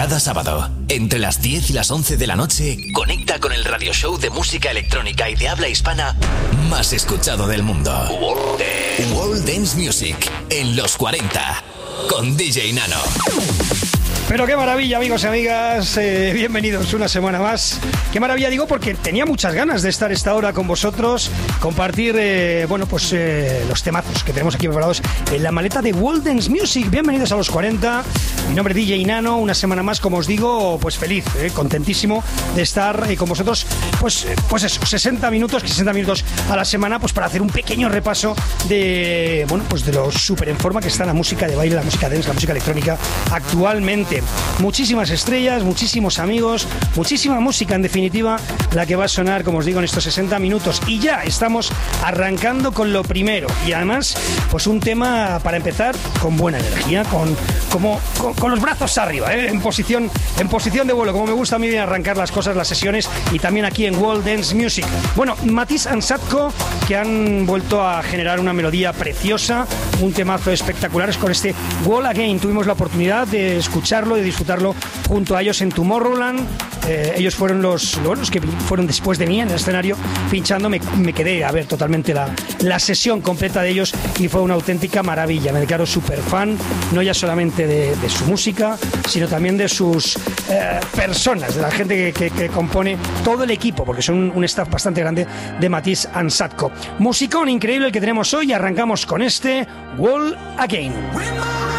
Cada sábado, entre las 10 y las 11 de la noche, conecta con el radio show de música electrónica y de habla hispana más escuchado del mundo. World Dance Music en los 40 con DJ Nano. Pero qué maravilla, amigos y amigas, bienvenidos una semana más. Qué maravilla, digo, porque tenía muchas ganas de estar esta hora con vosotros, compartir, los temazos que tenemos aquí preparados en la maleta de World Dance Music. Bienvenidos a los 40, mi nombre es DJ Nano, una semana más, como os digo, pues feliz, contentísimo de estar con vosotros, pues eso, 60 minutos a la semana, pues para hacer un pequeño repaso de, de lo súper en forma que está la música de baile, la música dance, la música electrónica actualmente. Muchísimas estrellas, muchísimos amigos, muchísima música en definitiva, la que va a sonar, como os digo, en estos 60 minutos. Y ya estamos arrancando con lo primero. Y además, pues un tema para empezar con buena energía, con los brazos arriba, en posición de vuelo, como me gusta a mí arrancar las cosas, las sesiones, y también aquí en World Dance Music. Bueno, Matisse and Sadko, que han vuelto a generar una melodía preciosa, un temazo espectacular con este Wall Again. Tuvimos la oportunidad de escucharlo, de disfrutarlo junto a ellos en Tomorrowland. Ellos fueron los que fueron después de mí en el escenario pinchando. Me quedé a ver totalmente la sesión completa de ellos y fue una auténtica maravilla. Me declaro súper fan, no ya solamente de su música, sino también de sus personas, de la gente que compone todo el equipo, porque son un staff bastante grande de Matisse and Sadko. Musicón increíble el que tenemos hoy. Arrancamos con este Wall Again.